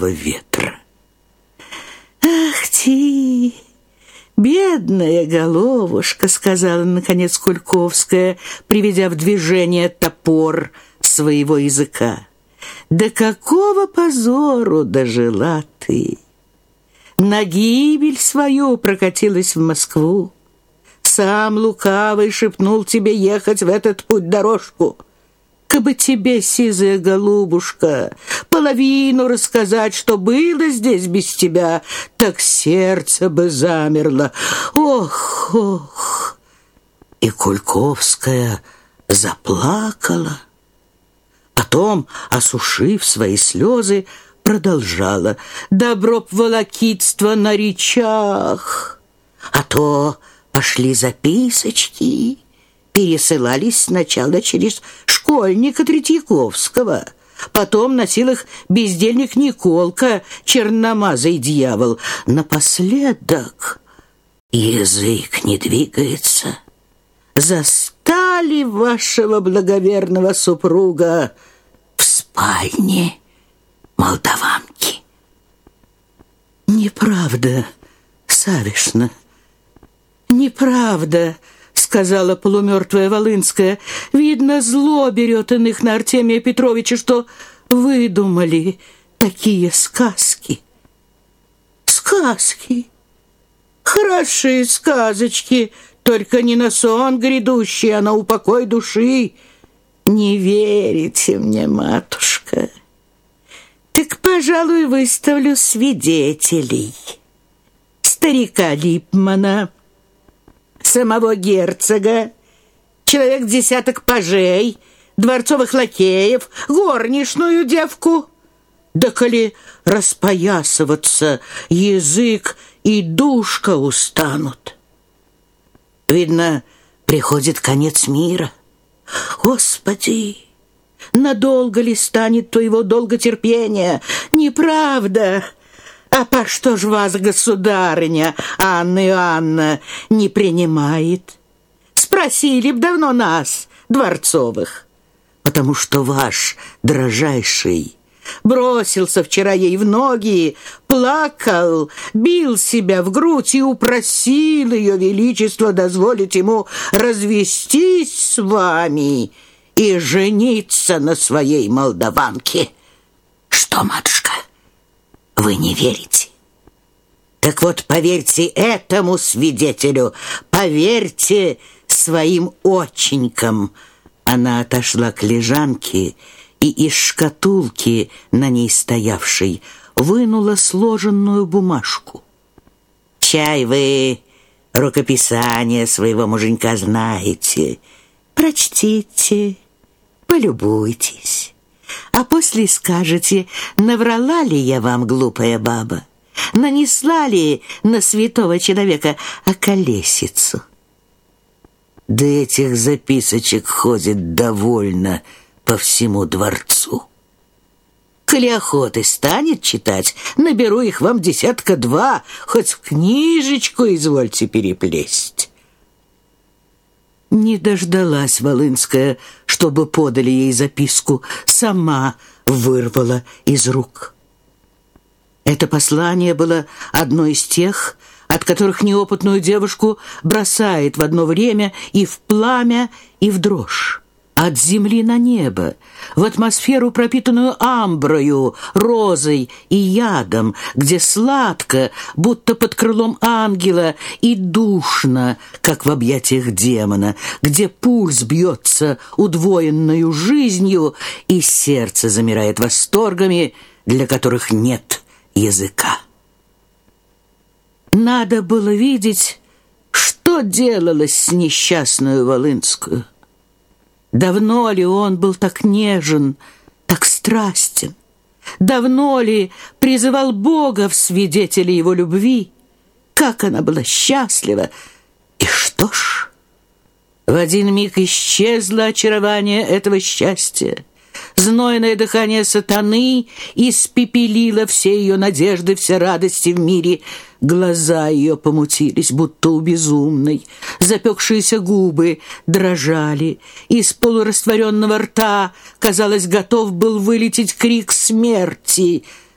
порыва ветра. «Ах ты, бедная головушка!» — сказала, наконец, Кульковская, приведя в движение топор своего языка. «До какого позору дожила ты! На гибель свою прокатилась в Москву. Сам лукавый шепнул тебе ехать в этот путь-дорожку. Кабы тебе, сизая голубушка, половину рассказать, что было здесь без тебя, так сердце бы замерло. Ох, ох!» И Кульковская заплакала. Потом, осушив свои слезы, продолжала: «Добро б волокитство на речах, а то пошли записочки, пересылались сначала через школьника Третьяковского, потом носил их бездельник Николка, черномазый дьявол. Напоследок язык не двигается. Застали вашего благоверного супруга в спальне молдаванки». «Неправда, Савишна, неправда», — сказала полумертвая Волынская. «Видно, зло берет иных на Артемия Петровича, что выдумали такие сказки». «Сказки? Хорошие сказочки, только не на сон грядущий, а на упокой души. Не верите мне, матушка? Так, пожалуй, выставлю свидетелей. Старика Липмана, самого герцога, человек десяток пажей, дворцовых лакеев, горничную девку. Да коли распоясываться, язык и душка устанут. Видно, приходит конец мира. Господи, надолго ли станет твоего долготерпения? Неправда. А по что ж вас, государыня Анна Иоанна, не принимает? Спросили б давно нас, дворцовых. Потому что ваш дрожайший бросился вчера ей в ноги, плакал, бил себя в грудь и упросил ее величество дозволить ему развестись с вами и жениться на своей молдаванке. Что, матушка, вы не верите? Так вот, поверьте этому свидетелю, поверьте своим оченькам». Она отошла к лежанке и из шкатулки, на ней стоявшей, вынула сложенную бумажку. «Чай вы рукописание своего муженька знаете. Прочтите, полюбуйтесь, а после скажете, наврала ли я вам, глупая баба, нанесла ли на святого человека околесицу». Да этих записочек ходит довольно по всему дворцу. Коли охоты станет читать, наберу их вам десятка-два, хоть в книжечку извольте переплесть. Не дождалась Волынская, чтобы подали ей записку, сама вырвала из рук. Это послание было одно из тех, от которых неопытную девушку бросает в одно время и в пламя, и в дрожь. От земли на небо, в атмосферу, пропитанную амброю, розой и ядом, где сладко, будто под крылом ангела, и душно, как в объятиях демона, где пульс бьется удвоенною жизнью, и сердце замирает восторгами, для которых нет языка. Надо было видеть, что делалось с несчастную Волынскую. Давно ли он был так нежен, так страстен? Давно ли призывал Бога в свидетели его любви? Как она была счастлива! И что ж, в один миг исчезло очарование этого счастья. Знойное дыхание сатаны испепелило все ее надежды, все радости в мире. Глаза ее помутились, будто у безумной. Запекшиеся губы дрожали. Из полурастворенного рта, казалось, готов был вылететь крик смерти.